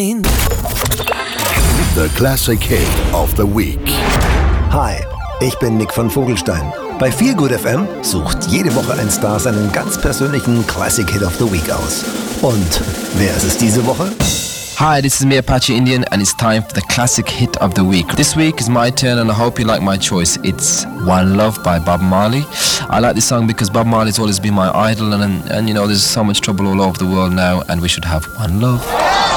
The Classic Hit of the Week. Hi, ich bin Nick von Vogelstein. Bei Feelgood FM sucht jede Woche ein Star seinen ganz persönlichen Classic Hit of the Week aus. Und wer ist es diese Woche? Hi, this is me, Apache Indian, and it's time for the Classic Hit of the Week. This week is my turn, and I hope you like my choice. It's One Love by Bob Marley. I like this song because Bob Marley's always been my idol, and you know, there's so much trouble all over the world now, and we should have one love.